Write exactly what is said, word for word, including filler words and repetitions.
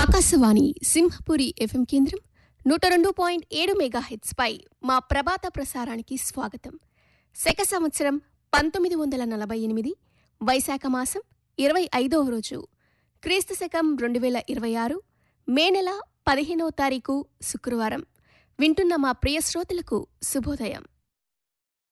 Akashvani Simhapuri FM కేంద్రం నూట రెండు పాయింట్ ఏడు మెగాహెట్స్ పై మా ప్రభాత ప్రసారానికి స్వాగతం. శక సంవత్సరం పంతొమ్మిది వందల నలభై ఎనిమిది వైశాఖ మాసం ఇరవై ఐదవ రోజు, క్రీస్తు శకం రెండు వేల ఇరవై ఆరు మే నెల పదిహేనవ తారీఖు శుక్రవారం. వింటున్న మా ప్రియ శ్రోతలకు శుభోదయం.